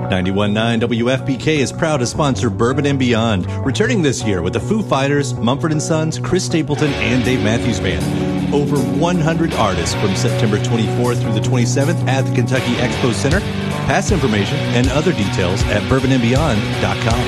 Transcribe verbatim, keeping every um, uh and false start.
ninety-one point nine W F P K is proud to sponsor Bourbon and Beyond, returning this year with the Foo Fighters, Mumford and Sons, Chris Stapleton, and Dave Matthews Band. Over one hundred artists from September twenty-fourth through the twenty-seventh at the Kentucky Expo Center. Pass information and other details at bourbon and beyond dot com.